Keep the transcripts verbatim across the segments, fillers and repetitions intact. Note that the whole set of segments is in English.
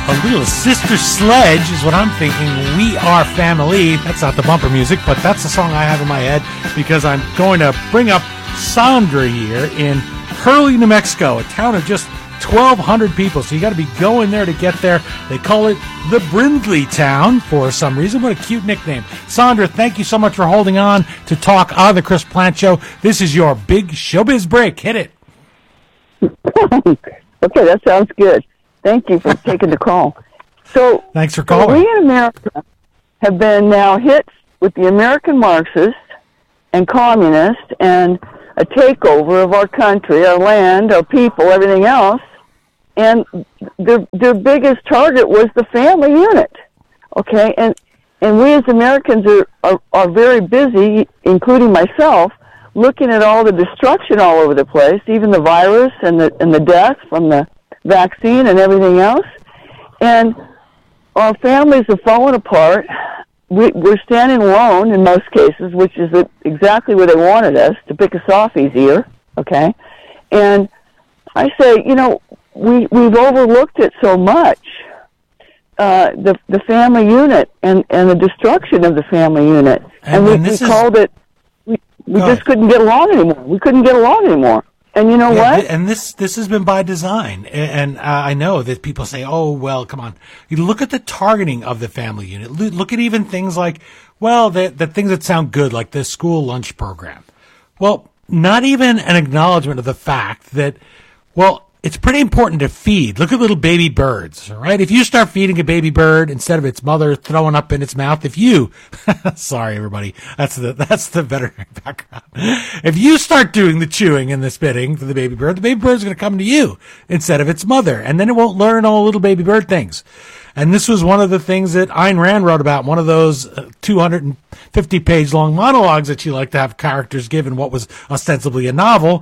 A little Sister Sledge is what I'm thinking. We Are Family. That's not the bumper music, but that's the song I have in my head because I'm going to bring up Sandra here in Hurley, New Mexico, a town of just twelve hundred people. So you got to be going there to get there. They call it the Brindley Town for some reason. What a cute nickname. Sandra, thank you so much for holding on to talk on the Chris Plante Show. This is your big showbiz break. Hit it. Okay, that sounds good. Thank you for taking the call. So, thanks for calling. We in America have been now hit with the American Marxists and communists and a takeover of our country, our land, our people, everything else. And their their biggest target was the family unit. Okay, and and we as Americans are, are are very busy, including myself, looking at all the destruction all over the place, even the virus and the and the death from the vaccine and everything else, and our families are falling apart. We, we're standing alone in most cases, which is exactly where they wanted us, to pick us off easier, okay? And I say, you know, we, we've overlooked it so much, uh, the the family unit and, and the destruction of the family unit. And, and we, we is... called it, we, we just ahead. couldn't get along anymore. We couldn't get along anymore. And you know yeah, what? And this this has been by design. And uh, I know that people say, oh, well, come on. You look at the targeting of the family unit. Look at even things like, well, the, the things that sound good, like the school lunch program. Well, not even an acknowledgement of the fact that, well, it's pretty important to feed. Look at little baby birds, all right? If you start feeding a baby bird instead of its mother throwing up in its mouth, if you, sorry everybody, that's the that's the veterinary background. If you start doing the chewing and the spitting for the baby bird, the baby bird's going to come to you instead of its mother, and then it won't learn all little baby bird things. And this was one of the things that Ayn Rand wrote about, one of those uh, two hundred fifty page long monologues that she liked to have characters give in what was ostensibly a novel.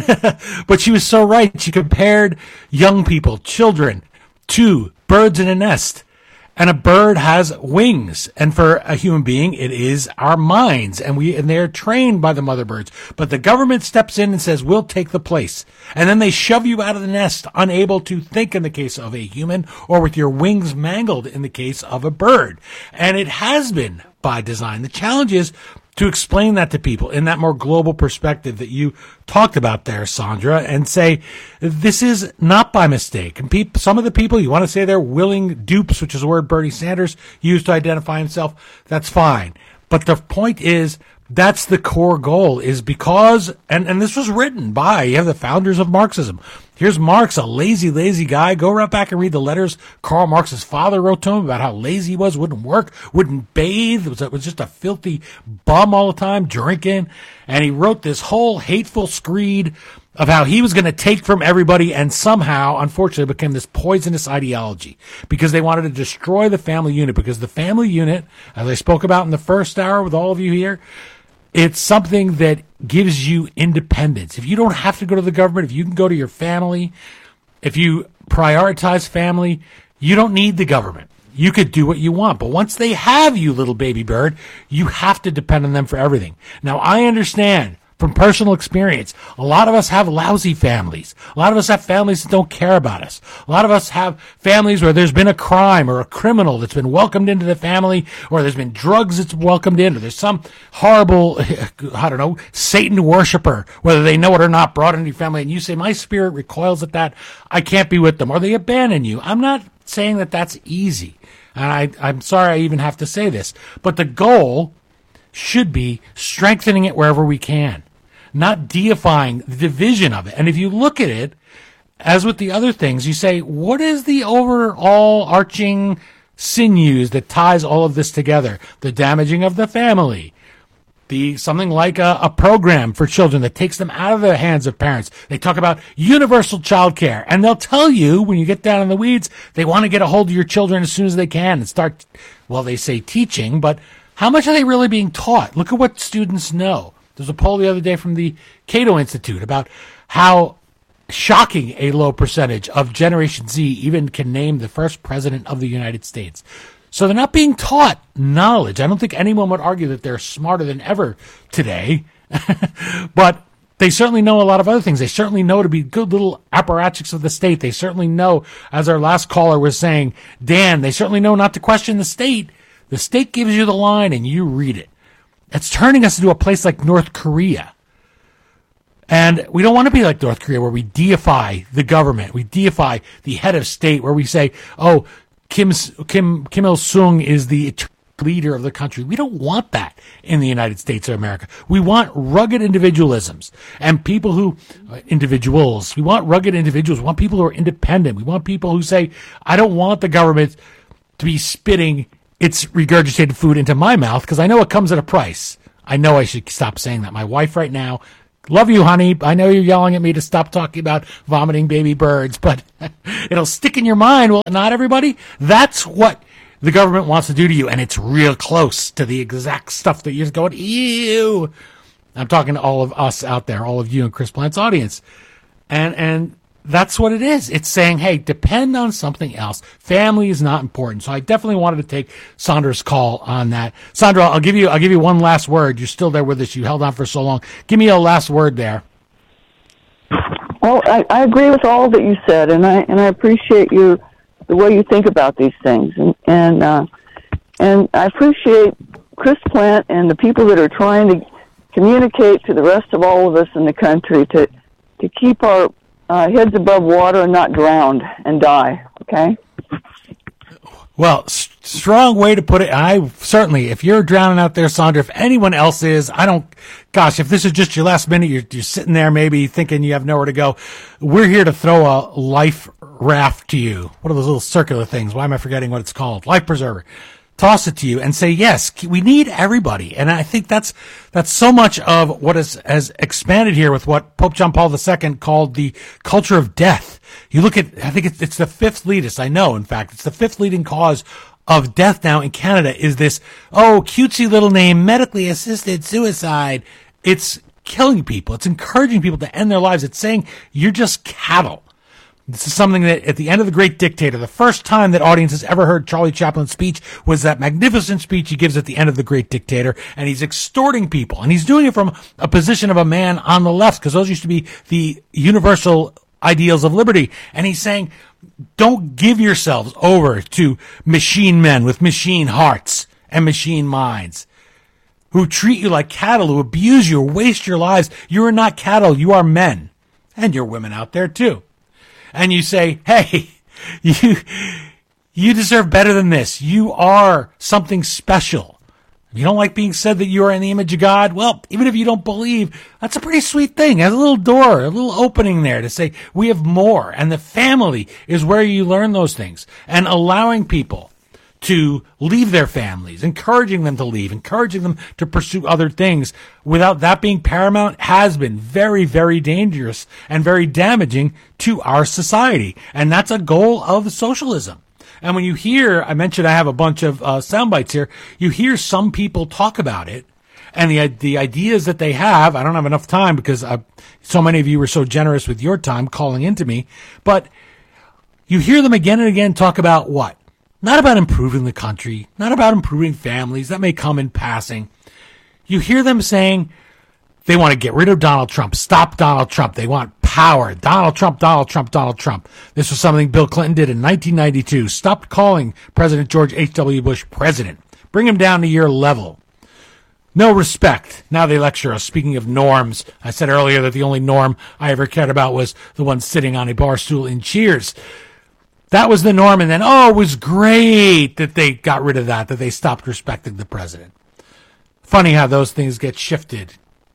But she was so right. She compared young people, children, to birds in a nest. And a bird has wings. And for a human being, it is our minds. And we and they're trained by the mother birds. But the government steps in and says, we'll take the place. And then they shove you out of the nest, unable to think in the case of a human, or with your wings mangled in the case of a bird. And it has been by design. The challenge is to explain that to people in that more global perspective that you talked about there, Sandra, and say, this is not by mistake. And pe- some of the people, you want to say they're willing dupes, which is a word Bernie Sanders used to identify himself, that's fine. But the point is, that's the core goal, is because, and, and this was written by, you have the founders of Marxism. Here's Marx, a lazy, lazy guy. Go right back and read the letters Karl Marx's father wrote to him about how lazy he was, wouldn't work, wouldn't bathe, was, was just a filthy bum all the time, drinking. And he wrote this whole hateful screed of how he was going to take from everybody, and somehow, unfortunately, became this poisonous ideology because they wanted to destroy the family unit, because the family unit, as I spoke about in the first hour with all of you here, it's something that gives you independence. If you don't have to go to the government, if you can go to your family, if you prioritize family, you don't need the government. You could do what you want. But once they have you, little baby bird, you have to depend on them for everything. Now, I understand from personal experience, a lot of us have lousy families. A lot of us have families that don't care about us. A lot of us have families where there's been a crime or a criminal that's been welcomed into the family, or there's been drugs that's welcomed in, or there's some horrible, I don't know, Satan worshiper, whether they know it or not, brought into your family, and you say, my spirit recoils at that, I can't be with them, or they abandon you. I'm not saying that that's easy, and I, I'm sorry I even have to say this, but the goal should be strengthening it wherever we can, not deifying the division of it. And if you look at it, as with the other things, you say, what is the overall arching sinews that ties all of this together? The damaging of the family, the something like a, a program for children that takes them out of the hands of parents. They talk about universal child care, and they'll tell you when you get down in the weeds, they want to get a hold of your children as soon as they can and start, well, they say teaching, but how much are they really being taught? Look at what students know. There's a poll the other day from the Cato Institute about how shocking a low percentage of Generation Z even can name the first president of the United States. So they're not being taught knowledge. I don't think anyone would argue that they're smarter than ever today. But They certainly know a lot of other things. They certainly know to be good little apparatchiks of the state. They certainly know, as our last caller was saying, Dan, they certainly know not to question the state. The state gives you the line and you read it. It's turning us into a place like North Korea. And we don't want to be like North Korea, where we deify the government. We deify the head of state, where we say, oh, Kim, Kim, Kim Il-sung is the leader of the country. We don't want that in the United States of America. We want rugged individualisms and people who, uh, individuals, we want rugged individuals. We want people who are independent. We want people who say, I don't want the government to be spitting its regurgitated food into my mouth because I know it comes at a price. I know I should stop saying that. My wife right now, love you, honey. I know you're yelling at me to stop talking about vomiting baby birds, but it'll stick in your mind. Well, not everybody. That's what the government wants to do to you, and it's real close to the exact stuff that you're just going, ew. I'm talking to all of us out there, all of you in Chris Plant's audience. And and that's what it is. It's saying, hey, depend on something else. Family is not important. So I definitely wanted to take Sandra's call on that. Sandra, I'll give you I'll give you one last word. You're still there with us. You held on for so long. Give me a last word there. Well, I, I agree with all that you said, and I and I appreciate you the way you think about these things, and and uh, and I appreciate Chris Plant and the people that are trying to communicate to the rest of all of us in the country to to keep our uh, heads above water and not drowned and die. Okay. Well, s- strong way to put it. I certainly, if you're drowning out there, Sandra, if anyone else is, I don't, gosh, if this is just your last minute, you're, you're sitting there maybe thinking you have nowhere to go. We're here to throw a life raft to you. What are those little circular things? Why am I forgetting what it's called? Life preserver. Toss it to you and say, yes, we need everybody. And I think that's, that's so much of what is, has expanded here with what Pope John Paul the Second called the culture of death. You look at, I think it's, it's the fifth leadest. I know, in fact, it's the fifth leading cause of death now in Canada is this, oh, cutesy little name, medically assisted suicide. It's killing people. It's encouraging people to end their lives. It's saying you're just cattle. This is something that at the end of The Great Dictator, the first time that audiences ever heard Charlie Chaplin's speech was that magnificent speech he gives at the end of The Great Dictator, and he's extorting people, and he's doing it from a position of a man on the left, because those used to be the universal ideals of liberty, and he's saying, don't give yourselves over to machine men with machine hearts and machine minds who treat you like cattle, who abuse you, waste your lives. You are not cattle, you are men, and you're women out there too. And you say, hey, you you deserve better than this. You are something special. If you don't like being said that you are in the image of God, well, even if you don't believe, that's a pretty sweet thing. There's a little door, a little opening there to say we have more. And the family is where you learn those things. And allowing people to leave their families, encouraging them to leave, encouraging them to pursue other things without that being paramount has been very, very dangerous and very damaging to our society. And that's a goal of socialism. And when you hear, I mentioned I have a bunch of uh, sound bites here, you hear some people talk about it and the the ideas that they have. I don't have enough time because uh, so many of you were so generous with your time calling into me, but you hear them again and again talk about what? Not about improving the country, not about improving families. That may come in passing. You hear them saying they want to get rid of Donald Trump, stop Donald Trump. They want power. Donald Trump, Donald Trump, Donald Trump. This was something Bill Clinton did in nineteen ninety-two. Stopped calling President George H W. Bush president. Bring him down to your level. No respect. Now they lecture us. Speaking of norms, I said earlier that the only norm I ever cared about was the one sitting on a bar stool in Cheers. That was the norm, and then, oh, it was great that they got rid of that, that they stopped respecting the president. Funny how those things get shifted.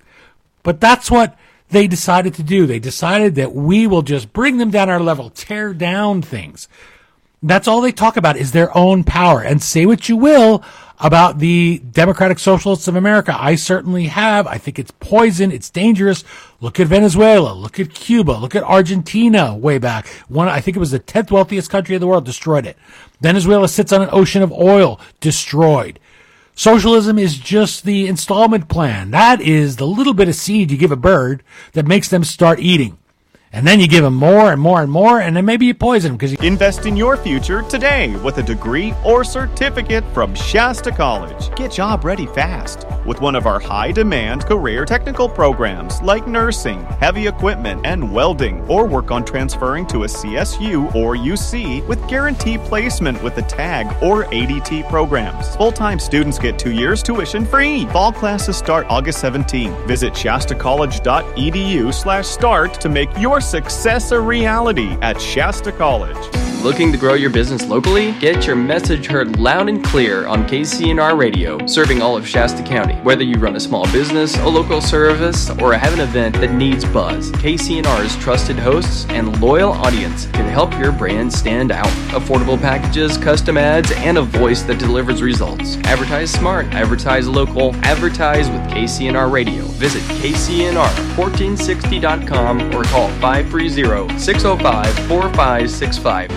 But that's what they decided to do. They decided that we will just bring them down our level, tear down things. That's all they talk about is their own power. And say what you will about the Democratic Socialists of America. I certainly have. I think it's poison. It's dangerous. Look at Venezuela. Look at Cuba. Look at Argentina way back. One, I think it was the tenth wealthiest country in the world, destroyed it. Venezuela sits on an ocean of oil, destroyed. Socialism is just the installment plan. That is the little bit of seed you give a bird that makes them start eating. And then you give them more and more and more, and then maybe you poison them because you invest in your future today with a degree or certificate from Shasta College. Get job ready fast with one of our high-demand career technical programs like nursing, heavy equipment, and welding, or work on transferring to a C S U or U C with guaranteed placement with the TAG or A D T programs. Full-time students get two years tuition free. Fall classes start August seventeenth. Visit shastacollege.edu slash start to make your success a reality at Shasta College. Looking to grow your business locally? Get your message heard loud and clear on K C N R Radio, serving all of Shasta County. Whether you run a small business, a local service, or have an event that needs buzz, K C N R's trusted hosts and loyal audience can help your brand stand out. Affordable packages, custom ads, and a voice that delivers results. Advertise smart, advertise local, advertise with K C N R Radio. Visit K C N R fourteen sixty dot com or call five three zero, six zero five, four five six five.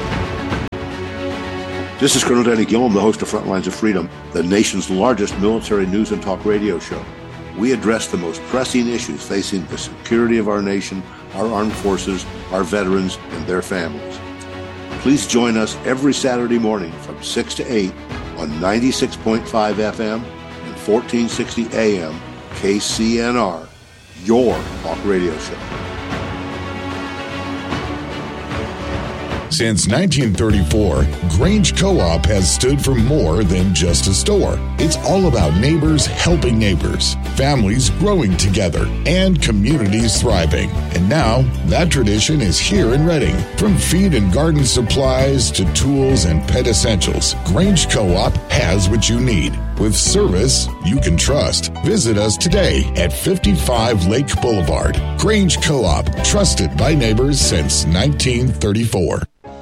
This is Colonel Danny Gillum, the host of Frontlines of Freedom, the nation's largest military news and talk radio show. We address the most pressing issues facing the security of our nation, our armed forces, our veterans, and their families. Please join us every Saturday morning from six to eight on ninety-six point five F M and fourteen sixty A M K C N R, your talk radio show. Since nineteen thirty-four, Grange Co-op has stood for more than just a store. It's all about neighbors helping neighbors, families growing together, and communities thriving. And now, that tradition is here in Reading. From feed and garden supplies to tools and pet essentials, Grange Co-op has what you need. With service you can trust. Visit us today at fifty-five Lake Boulevard. Grange Co-op, trusted by neighbors since nineteen thirty-four.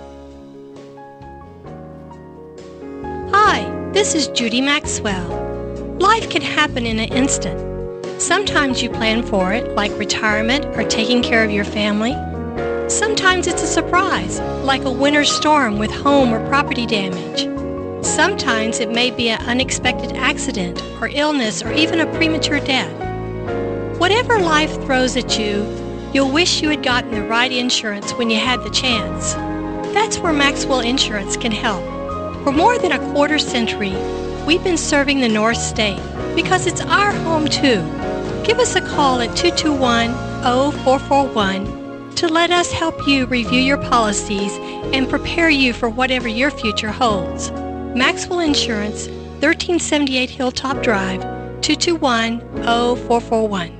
Hi, this is Judy Maxwell. Life can happen in an instant. Sometimes you plan for it, like retirement or taking care of your family. Sometimes it's a surprise, like a winter storm with home or property damage. Sometimes it may be an unexpected accident or illness or even a premature death. Whatever life throws at you, you'll wish you had gotten the right insurance when you had the chance. That's where Maxwell Insurance can help. For more than a quarter century, we've been serving the North State because it's our home too. Give us a call at two two one, zero four four one to let us help you review your policies and prepare you for whatever your future holds. Maxwell Insurance, thirteen seventy-eight Hilltop Drive, two two one, zero four four one.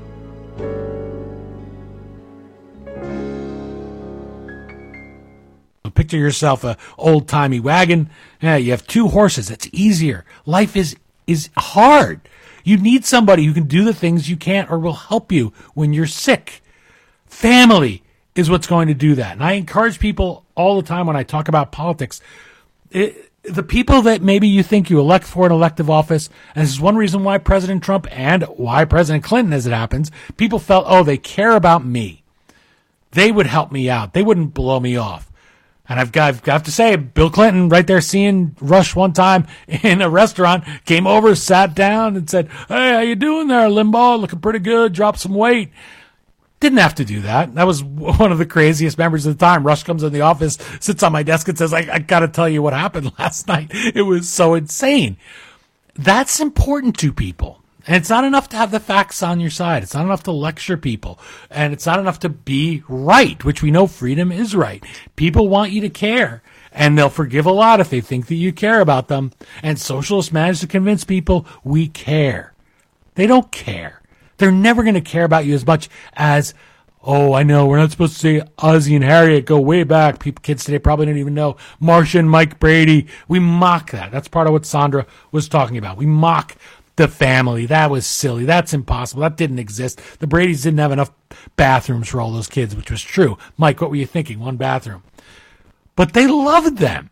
Picture yourself a old-timey wagon. Yeah, you have two horses. It's easier. Life is is hard. You need somebody who can do the things you can't or will help you when you're sick. Family is what's going to do that. And I encourage people all the time when I talk about politics, it, the people that maybe you think you elect for an elective office, and this is one reason why President Trump and why President Clinton, as it happens, people felt, oh, they care about me. They would help me out. They wouldn't blow me off. And I've got, I've got to say, Bill Clinton, right there seeing Rush one time in a restaurant, came over, sat down, and said, hey, how you doing there, Limbaugh? Looking pretty good. Dropped some weight. Didn't have to do that. That was one of the craziest memories of the time. Rush comes in the office, sits on my desk, and says, I, I got to tell you what happened last night. It was so insane. That's important to people. And it's not enough to have the facts on your side. It's not enough to lecture people. And it's not enough to be right, which we know freedom is right. People want you to care. And they'll forgive a lot if they think that you care about them. And socialists manage to convince people we care. They don't care. They're never going to care about you as much as, oh, I know, we're not supposed to say Ozzie and Harriet go way back. People, kids today probably don't even know Marsha and Mike Brady. We mock that. That's part of what Sandra was talking about. We mock the family. That was silly. That's impossible. That didn't exist. The Bradys didn't have enough bathrooms for all those kids, which was true. Mike, what were you thinking? One bathroom. But they loved them.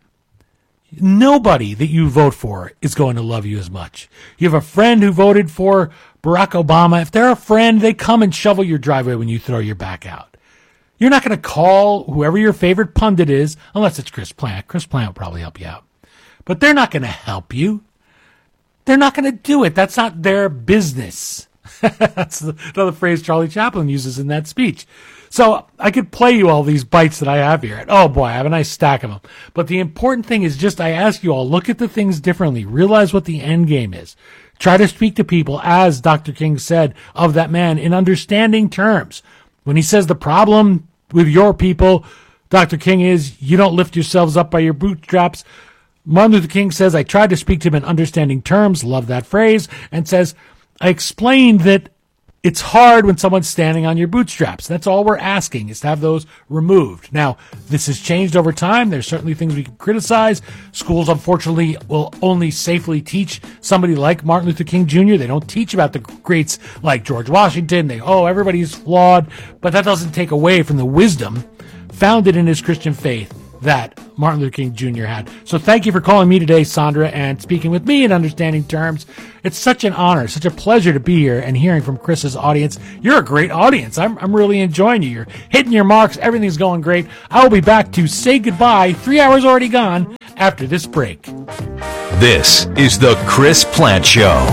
Nobody that you vote for is going to love you as much. You have a friend who voted for Barack Obama. If they're a friend, they come and shovel your driveway when you throw your back out. You're not going to call whoever your favorite pundit is, unless it's Chris Plant. Chris Plant will probably help you out. But they're not going to help you. They're not going to do it. That's not their business. That's another phrase Charlie Chaplin uses in that speech. So I could play you all these bites that I have here. Oh boy, I have a nice stack of them. But the important thing is just I ask you all, look at the things differently. Realize what the end game is. Try to speak to people, as Doctor King said of that man, in understanding terms. When he says the problem with your people, Doctor King, is you don't lift yourselves up by your bootstraps. Martin Luther King says, I tried to speak to him in understanding terms, love that phrase, and says, I explained that it's hard when someone's standing on your bootstraps. That's all we're asking, is to have those removed. Now, this has changed over time. There's certainly things we can criticize. Schools, unfortunately, will only safely teach somebody like Martin Luther King Junior They don't teach about the greats like George Washington. They, oh, everybody's flawed. But that doesn't take away from the wisdom founded in his Christian faith that Martin Luther King Junior had. So thank you for calling me today, Sandra, and speaking with me in understanding terms. It's such an honor, such a pleasure to be here and hearing from Chris's audience. You're a great audience. I'm, I'm really enjoying you. You're hitting your marks. Everything's going great. I will be back to say goodbye, three hours already gone, after this break. This is the Chris Plante Show.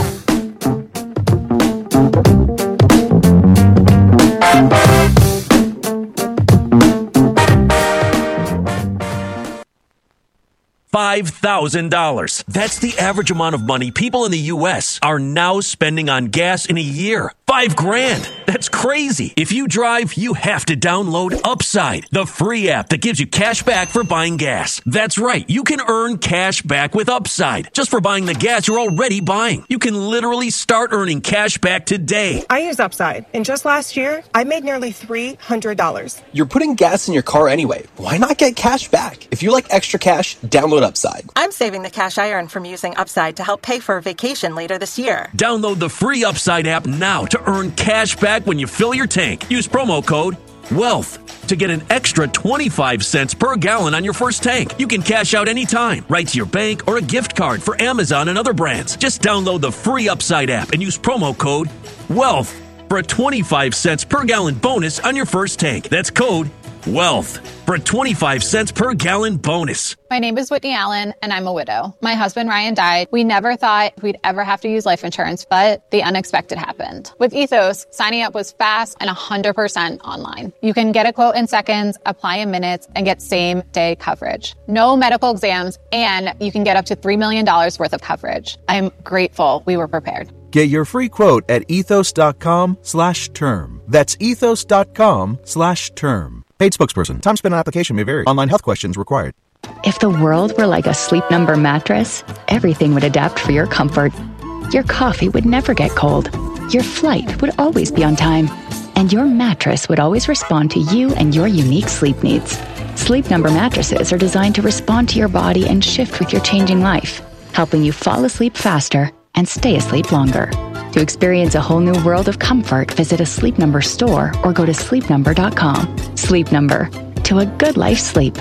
five thousand dollars. That's the average amount of money people in the U S are now spending on gas in a year. Five grand. That's crazy. If you drive, you have to download Upside, the free app that gives you cash back for buying gas. That's right. You can earn cash back with Upside just for buying the gas you're already buying. You can literally start earning cash back today. I use Upside, and just last year, I made nearly three hundred dollars. You're putting gas in your car anyway. Why not get cash back? If you like extra cash, download Upside. I'm saving the cash I earn from using Upside to help pay for a vacation later this year. Download the free Upside app now to earn cash back when you fill your tank. Use promo code WEALTH to get an extra twenty-five cents per gallon on your first tank. You can cash out anytime, right to your bank or a gift card for Amazon and other brands. Just download the free Upside app and use promo code WEALTH for a twenty-five cents per gallon bonus on your first tank. That's code WEALTH for a twenty-five cents per gallon bonus. My name is Whitney Allen, and I'm a widow. My husband, Ryan, died. We never thought we'd ever have to use life insurance, but the unexpected happened. With Ethos, signing up was fast and one hundred percent online. You can get a quote in seconds, apply in minutes, and get same-day coverage. No medical exams, and you can get up to three million dollars worth of coverage. I'm grateful we were prepared. Get your free quote at ethos.com slash term. That's ethos.com slash term. Paid spokesperson. Time spent on application may vary. Online health questions required. If the world were like a Sleep Number mattress, everything would adapt for your comfort. Your coffee would never get cold. Your flight would always be on time. And your mattress would always respond to you and your unique sleep needs. Sleep Number mattresses are designed to respond to your body and shift with your changing life, helping you fall asleep faster and stay asleep longer. To experience a whole new world of comfort, visit a Sleep Number store or go to sleep number dot com. Sleep Number. To a good life sleep.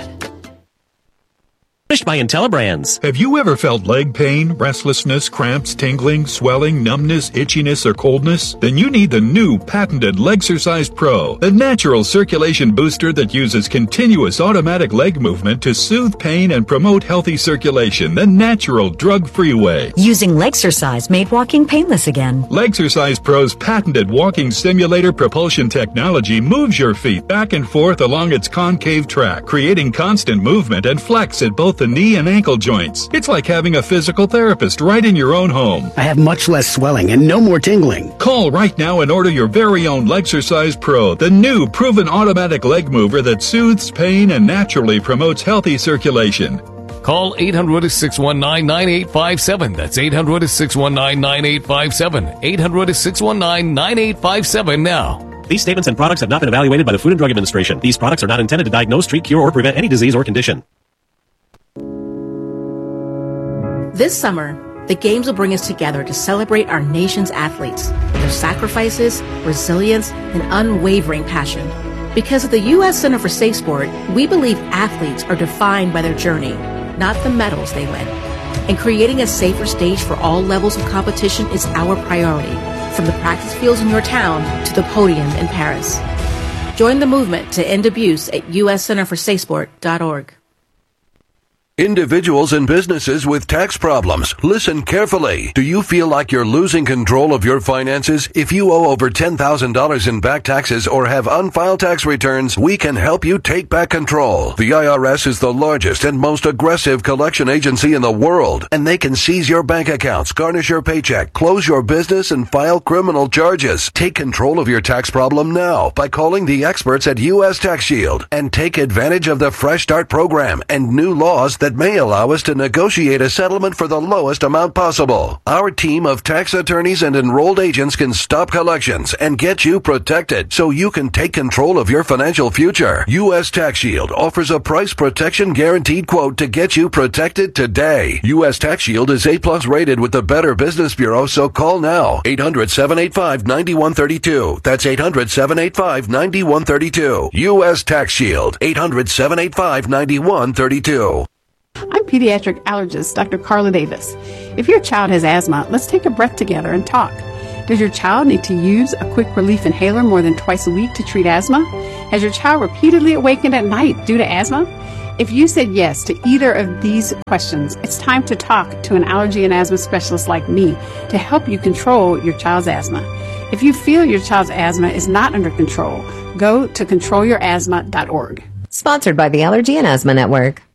Finished by IntelliBrands. Have you ever felt leg pain, restlessness, cramps, tingling, swelling, numbness, itchiness, or coldness? Then you need the new patented Legsercise Pro, the natural circulation booster that uses continuous automatic leg movement to soothe pain and promote healthy circulation the natural drug-free way. Using Legsercise made walking painless again. Legsercise Pro's patented walking simulator propulsion technology moves your feet back and forth along its concave track, creating constant movement and flex at both the knee and ankle joints. It's like having a physical therapist right in your own home. I have much less swelling and no more tingling. Call right now and order your very own Legsercise Pro, the new proven automatic leg mover that soothes pain and naturally promotes healthy circulation. Call eight hundred, six one nine, nine eight five seven. That's eight hundred, six one nine, nine eight five seven. eight hundred, six one nine, nine eight five seven now. These statements and products have not been evaluated by the Food and Drug Administration. These products are not intended to diagnose, treat, cure, or prevent any disease or condition. This summer, the Games will bring us together to celebrate our nation's athletes, their sacrifices, resilience, and unwavering passion. Because at the U S Center for Safe Sport, we believe athletes are defined by their journey, not the medals they win. And creating a safer stage for all levels of competition is our priority, from the practice fields in your town to the podium in Paris. Join the movement to end abuse at u s center for safe sport dot org. Individuals and businesses with tax problems, listen carefully. Do you feel like you're losing control of your finances? If you owe over ten thousand dollars in back taxes or have unfiled tax returns, we can help you take back control. The I R S is the largest and most aggressive collection agency in the world, and they can seize your bank accounts, garnish your paycheck, close your business, and file criminal charges. Take control of your tax problem now by calling the experts at U S Tax Shield and take advantage of the Fresh Start program and new laws that may allow us to negotiate a settlement for the lowest amount possible. Our team of tax attorneys and enrolled agents can stop collections and get you protected so you can take control of your financial future. U S Tax Shield offers a price protection guaranteed quote to get you protected today. U S Tax Shield is A plus rated with the Better Business Bureau, so call now. eight hundred, seven eight five, nine one three two. That's eight hundred, seven eight five, nine one three two. U S Tax Shield. eight hundred, seven eight five, nine one three two. I'm pediatric allergist Doctor Carla Davis. If your child has asthma, let's take a breath together and talk. Does your child need to use a quick relief inhaler more than twice a week to treat asthma? Has your child repeatedly awakened at night due to asthma? If you said yes to either of these questions, it's time to talk to an allergy and asthma specialist like me to help you control your child's asthma. If you feel your child's asthma is not under control, go to control your asthma dot org. Sponsored by the Allergy and Asthma Network.